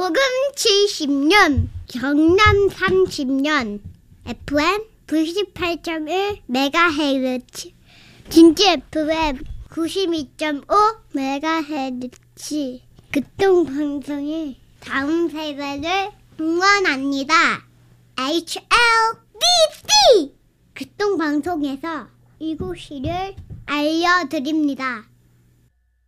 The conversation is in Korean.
소금 70년, 경남 30년, FM 98.1MHz, 진주 FM 92.5MHz. 교통방송이 다음 세대를 응원합니다. HLBC! 교통방송에서 이곳을 알려드립니다.